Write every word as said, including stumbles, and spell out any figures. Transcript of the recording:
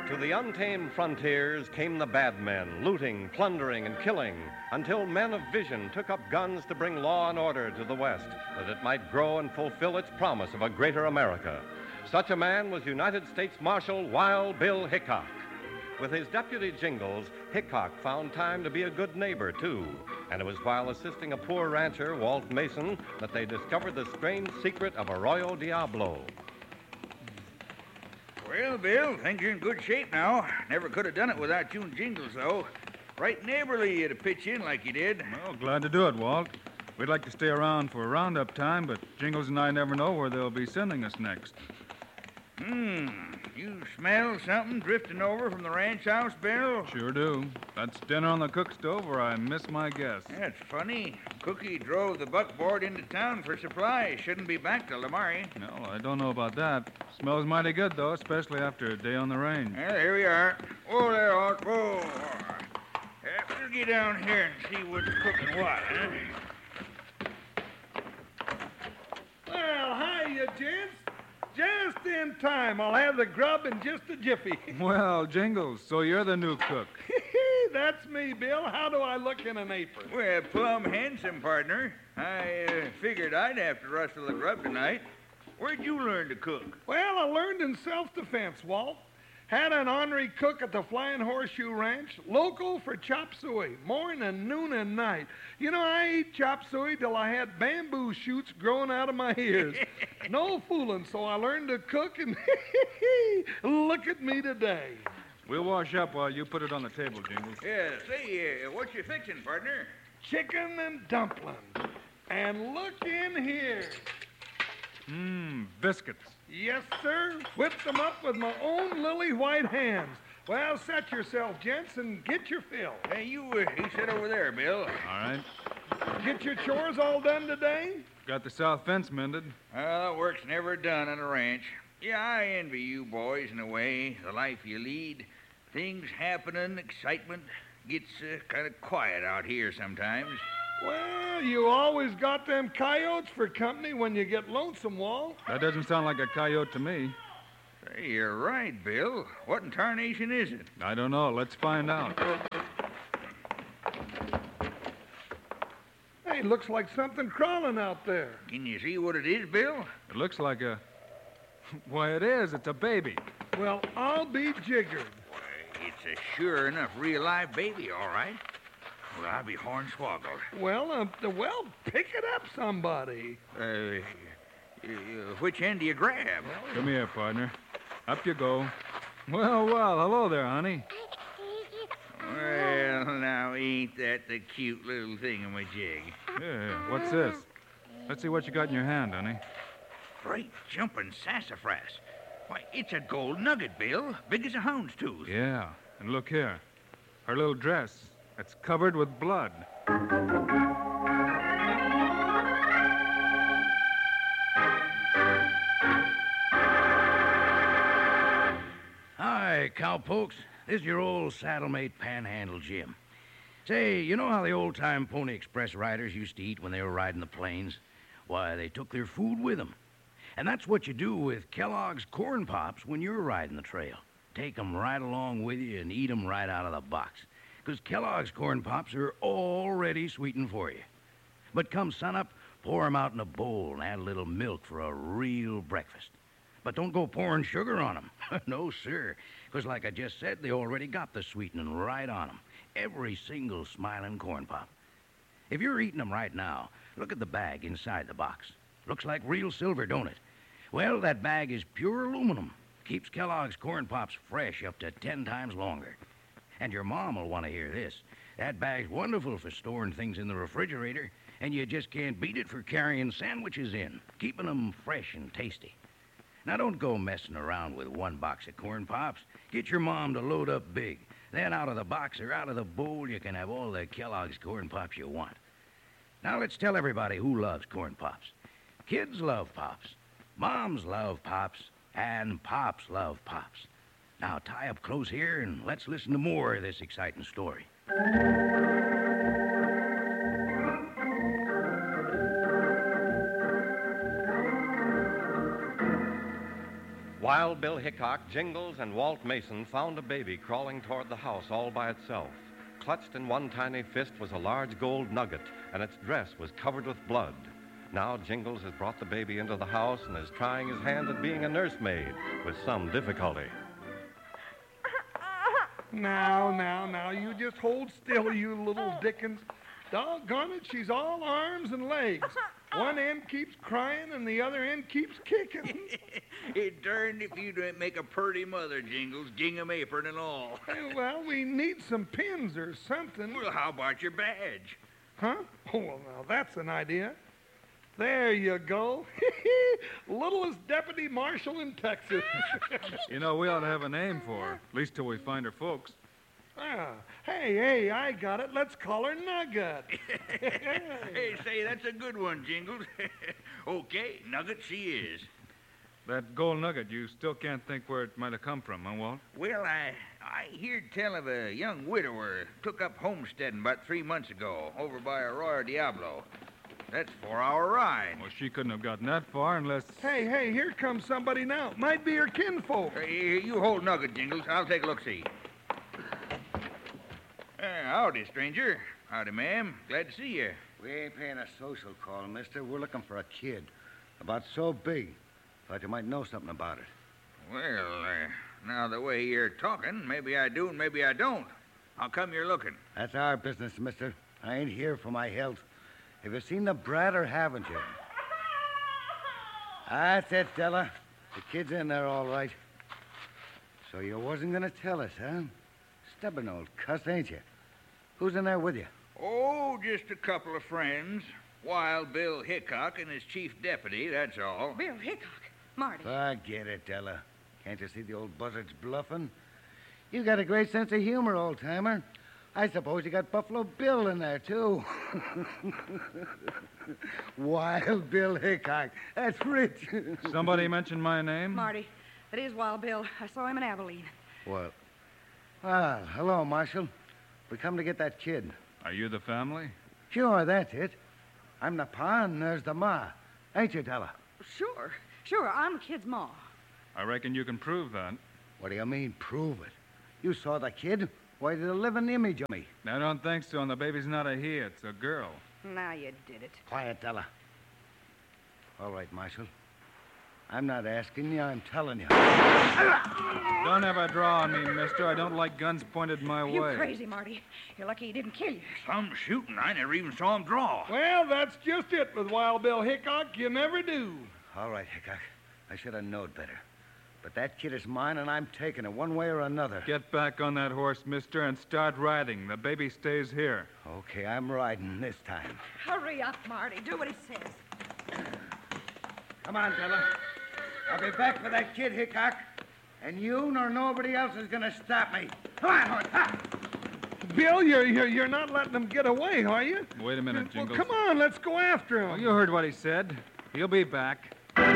To the untamed frontiers came the bad men, looting, plundering, and killing, until men of vision took up guns to bring law and order to the West, that it might grow and fulfill its promise of a greater America. Such a man was United States Marshal Wild Bill Hickok. With his deputy Jingles, Hickok found time to be a good neighbor, too. And it was while assisting a poor rancher, Walt Mason, that they discovered the strange secret of Arroyo Diablo. Well, Bill, things are in good shape now. Never could have done it without you and Jingles, though. Right neighborly you to pitch in like you did. Well, glad to do it, Walt. We'd like to stay around for roundup time, but Jingles and I never know where they'll be sending us next. Hmm. You smell something drifting over from the ranch house, Bill? Sure do. That's dinner on the cook stove where I miss my guess. That's funny. Cookie drove the buckboard into town for supplies. Shouldn't be back till tomorrow. No, I don't know about that. Smells mighty good, though, especially after a day on the range. Well, here we are. Oh, there, Walt. Whoa. Uh, we'll get down here and see what's cooking what, huh? Well, hiya, gents. Just in time. I'll have the grub in just a jiffy. Well, Jingles, so you're the new cook. That's me, Bill. How do I look in an apron? Well, plumb handsome, partner. I uh, figured I'd have to rustle the grub tonight. Where'd you learn to cook? Well, I learned in self-defense, Walt. Had an ornery cook at the Flying Horseshoe Ranch, local for chop suey, morning, noon, and night. You know, I ate chop suey till I had bamboo shoots growing out of my ears. No fooling, so I learned to cook, and look at me today. We'll wash up while you put it on the table, Jingles. Yeah, say, uh, what you fixing, partner? Chicken and dumplings. And look in here. Mmm, biscuits. Yes, sir. Whipped them up with my own lily white hands. Well, set yourself, gents, and get your fill. Hey, you, uh, you sit over there, Bill. All right. Get your chores all done today? Got the south fence mended. Well, that work's never done on a ranch. Yeah, I envy you boys in a way, the life you lead. Things happening, excitement. Gets uh, kind of quiet out here sometimes. Well, you always got them coyotes for company when you get lonesome, Walt. That doesn't sound like a coyote to me. Hey, you're right, Bill. What in tarnation is it? I don't know. Let's find out. Hey, looks like something crawling out there. Can you see what it is, Bill? It looks like a... Why, it is. It's a baby. Well, I'll be jiggered. Why, it's a sure enough real live baby, all right. Well, I'll be hornswoggled. Well, uh, well, pick it up, somebody. Uh, uh, which end do you grab? Come here, partner. Up you go. Well, well, hello there, honey. Well, now, ain't that the cute little thingamajig? Yeah, what's this? Let's see what you got in your hand, honey. Great jumping sassafras. Why, it's a gold nugget, Bill. Big as a hound's tooth. Yeah, and look here. Her little dress. It's covered with blood. Hi, cowpokes. This is your old saddle-mate Panhandle Jim. Say, you know how the old-time Pony Express riders used to eat when they were riding the plains? Why, they took their food with them. And that's what you do with Kellogg's Corn Pops when you're riding the trail. Take 'em right along with you and eat 'em right out of the box. Because Kellogg's Corn Pops are already sweetened for you. But come sunup, pour 'em out in a bowl and add a little milk for a real breakfast. But don't go pouring sugar on 'em. No, sir. Because like I just said, they already got the sweetening right on 'em. Every single smiling corn pop. If you're eating 'em right now, look at the bag inside the box. Looks like real silver, don't it? Well, that bag is pure aluminum. Keeps Kellogg's Corn Pops fresh up to ten times longer. And your mom will want to hear this. That bag's wonderful for storing things in the refrigerator, and you just can't beat it for carrying sandwiches in, keeping 'em fresh and tasty. Now, don't go messing around with one box of Corn Pops. Get your mom to load up big. Then out of the box or out of the bowl, you can have all the Kellogg's Corn Pops you want. Now, let's tell everybody who loves Corn Pops. Kids love Pops. Moms love Pops. And Pops love Pops. Now, tie up close here and let's listen to more of this exciting story. Wild Bill Hickok, Jingles, and Walt Mason found a baby crawling toward the house all by itself. Clutched in one tiny fist was a large gold nugget, and its dress was covered with blood. Now Jingles has brought the baby into the house and is trying his hand at being a nursemaid with some difficulty. Now, now, now, you just hold still, you little Dickens. Doggone it, she's all arms and legs. One end keeps crying and the other end keeps kicking. It turned if you didn't make a purty mother, Jingles, gingham apron and all. Well, we need some pins or something. Well, how about your badge? Huh? Oh, well, now that's an idea. There you go. Littlest deputy marshal in Texas. You know, we ought to have a name for her, at least till we find her folks. Ah, hey, hey, I got it. Let's call her Nugget. Hey, say, that's a good one, Jingles. Okay, Nugget she is. That gold nugget, you still can't think where it might have come from, huh, Walt? Well, I I heard tell of a young widower took up homesteading about three months ago over by Arroyo Diablo. That's four-hour ride. Well, she couldn't have gotten that far unless... Hey, hey, here comes somebody now. Might be her kinfolk. Hey, you hold Nugget, Jingles. I'll take a look-see. Uh, howdy, stranger. Howdy, ma'am. Glad to see you. We ain't paying a social call, mister. We're looking for a kid. About so big. Thought you might know something about it. Well, uh, now the way you're talking, maybe I do and maybe I don't. How come you're looking? That's our business, mister. I ain't here for my health. Have you seen the brat or haven't you? That's it, Della. The kid's in there all right. So you wasn't going to tell us, huh? Stubborn old cuss, ain't you? Who's in there with you? Oh, just a couple of friends. Wild Bill Hickok and his chief deputy, that's all. Bill Hickok. Marty. Forget it, Della. Can't you see the old buzzard's bluffing? You got a great sense of humor, old-timer. I suppose you got Buffalo Bill in there, too. Wild Bill Hickok. That's rich. Somebody mentioned my name? Marty. That is Wild Bill. I saw him in Abilene. Well, well, hello, Marshal. We come to get that kid. Are you the family? Sure, that's it. I'm the pa and there's the ma. Ain't you, Della? Sure. Sure, I'm the kid's ma. I reckon you can prove that. What do you mean, prove it? You saw the kid. Why, there's a living image of me. I don't think so, and the baby's not a he, it's a girl. Now you did it. Quiet, Della. All right, Marshal. I'm not asking you, I'm telling you. Don't have a draw on me, mister. I don't like guns pointed my You way. crazy, Marty. You're lucky he didn't kill you. Some shooting. I never even saw him draw. Well, that's just it with Wild Bill Hickok. You never do. All right, Hickok. I should have known better. But that kid is mine, and I'm taking it one way or another. Get back on that horse, mister, and start riding. The baby stays here. Okay, I'm riding this time. Hurry up, Marty. Do what he says. Come on, Della. I'll be back for that kid, Hickok. And you nor nobody else is going to stop me. Come on, horse. Ha! Bill, you're, you're, you're not letting them get away, are you? Wait a minute, Well, Jingles. come on, let's go after him. Oh, you heard what he said. He'll be back.